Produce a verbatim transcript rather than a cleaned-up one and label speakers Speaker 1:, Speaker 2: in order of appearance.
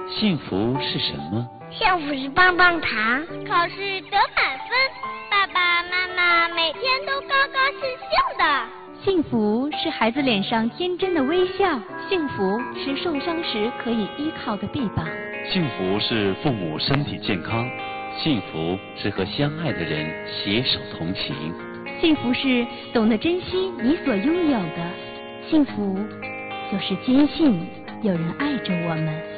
Speaker 1: 幸福是什么？
Speaker 2: 幸福是棒棒糖，
Speaker 3: 考试得满分，爸爸妈妈每天都高高兴兴的。
Speaker 4: 幸福是孩子脸上天真的微笑，幸福是受伤时可以依靠的臂膀。
Speaker 1: 幸福是父母身体健康，幸福是和相爱的人携手同行。
Speaker 4: 幸福是懂得珍惜你所拥有的，幸福就是坚信有人爱着我们。